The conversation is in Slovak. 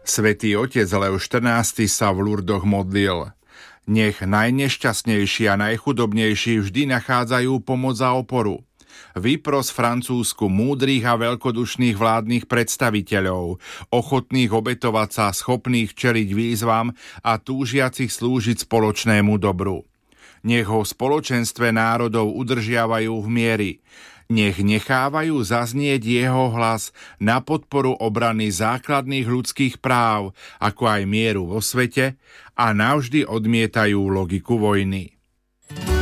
Svätý otec Leo XIV sa v Lurdoch modlil: Nech najnešťastnejší a najchudobnejší vždy nachádzajú pomoc a oporu. Vypros Francúzsku múdrych a veľkodušných vládnych predstaviteľov, ochotných obetovať sa, schopných čeliť výzvam a túžiacich slúžiť spoločnému dobru. Nech ho v spoločenstve národov udržiavajú v miery. Nech nechávajú zaznieť jeho hlas na podporu obrany základných ľudských práv, ako aj mieru vo svete, a navždy odmietajú logiku vojny.